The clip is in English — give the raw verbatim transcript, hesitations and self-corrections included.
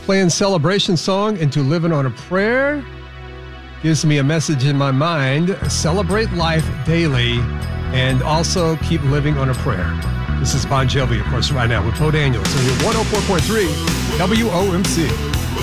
playing Celebration Song into Living on a Prayer gives me a message in my mind. Celebrate life daily and also keep living on a prayer. This is Bon Jovi, of course, right now with Poe Daniels. So you're one oh four point three W O M C.